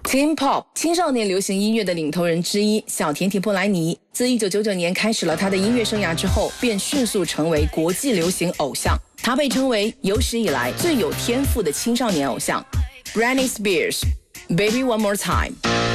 Teen Pop 青少年流行音乐的领头人之一小甜甜布莱尼，自1999年开始了他的音乐生涯之后，便迅速成为国际流行偶像。他被称为有史以来最有天赋的青少年偶像。Britney Spears, Baby One More Time。